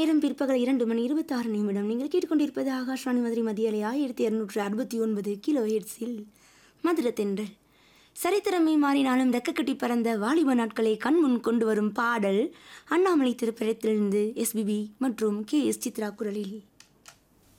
நேரம் பிற்பகல் 2:26. நீங்கள் கேட்டுக்கொண்டிருப்பது ஆகாஷ்வாணி மதுரை மத்திய அலை 1269 கிலோ ஹெர்ட்ஸில் மதுர தென்றல். சரித்திரமே மாறினாலும் ரெக்கக்கட்டி பறந்த வாலிப நாட்களை கண்முன் கொண்டு வரும் பாடல் அண்ணாமலை திரைப்படத்திலிருந்து எஸ்பிபி மற்றும் KS சித்ரா குரலில்.